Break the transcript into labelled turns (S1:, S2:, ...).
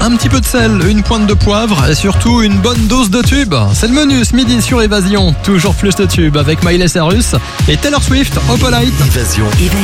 S1: un petit peu de sel, une pointe de poivre et surtout une bonne dose de tubes. C'est le menu ce midi sur Évasion. Toujours plus de tubes avec Miley Cyrus et Taylor Swift, Opalite.
S2: Évasion.